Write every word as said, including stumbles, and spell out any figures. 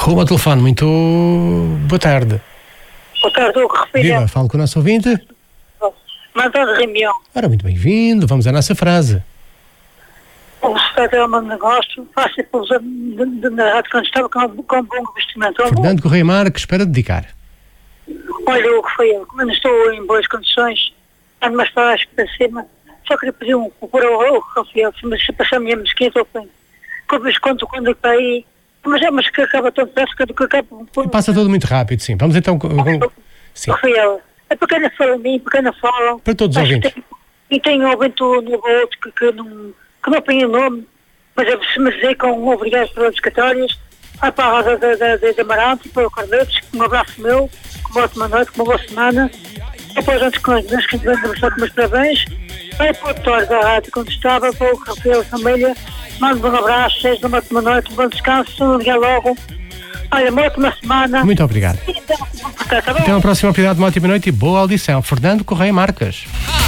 Rouba o telefone, muito boa tarde. Boa tarde, Hugo Refilha. Viva, falo com o nosso ouvinte. Mandando reunião. Ora, muito bem-vindo, vamos à nossa frase. O secretário é um bom negócio, faça pelos de, de, na rádio quando estava com, com bom investimento. Fernando Correia Marques, para dedicar. Olha, Hugo Refilha, como eu não estou em boas condições, ando mais para baixo que para cima, só queria pedir um para o Hugo Refilha, se passar a minha mesquita, eu ponho. Como quando quando eu para aí, mas é, mas que acaba tão depressa que que acaba... Passa tudo muito rápido, sim. Vamos então... Com, com, sim. Refilha, é pequena fala a mim, pequena fala... Para todos os ouvintes. Tem, e tem um ouvinte no outro que, que não... que não apanha o nome, mas é se me dizer com um obrigado pelas dedicatórias, vai para a Rosa da, da, da, da Amarante, para o Carletos, um abraço meu, com uma ótima noite, com uma boa semana, e para os outros com as meus que tivemos a mostrar com meus parabéns, vai para o auditório da rádio quando estava, para o Rafael Família, mando um abraço, seja uma ótima noite, um bom descanso, um ligar logo, olha, uma ótima semana. Muito obrigado. E então, tá bom? Até uma próxima oportunidade, uma ótima noite e boa audição. Fernando Correia Marques.